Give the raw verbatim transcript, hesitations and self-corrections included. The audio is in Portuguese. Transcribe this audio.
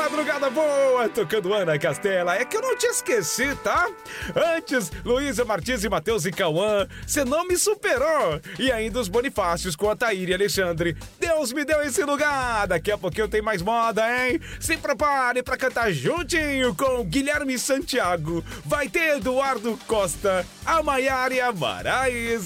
madrugada boa, tocando Ana Castela. É que eu não te esqueci, tá? Antes, Luísa Martins e Matheus e Cauã, cê não me superou. E ainda os Bonifácios com a Taíra e Alexandre. Deus me deu esse lugar. Daqui a pouquinho tem mais moda, hein? Se prepare pra cantar juntinho com Guilherme Santiago. Vai ter Eduardo Costa, a Maiara e a Maraísa.